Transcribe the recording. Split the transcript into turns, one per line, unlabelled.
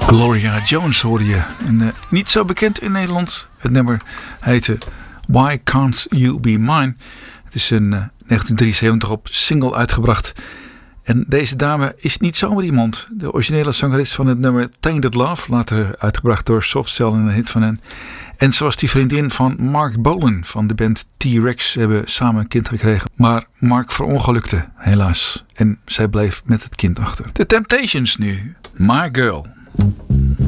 Gloria Jones hoorde je. En, niet zo bekend in Nederland. Het nummer heette Why Can't You Be Mine. Het is in 1973 op single uitgebracht. En deze dame is niet zomaar iemand. De originele zangeres van het nummer Tainted Love. Later uitgebracht door Soft Cell en een hit van hen. En ze was die vriendin van Mark Bolan van de band T-Rex. Ze hebben samen een kind gekregen. Maar Mark verongelukte helaas. En zij bleef met het kind achter. The Temptations nu. My Girl.